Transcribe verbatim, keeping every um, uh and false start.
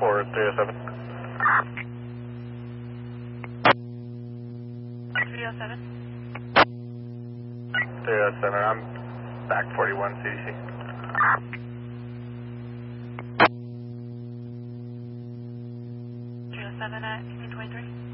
for three oh seven. three oh seven. three oh seven, I'm back forty-one C D C. three oh seven at eighteen twenty-three.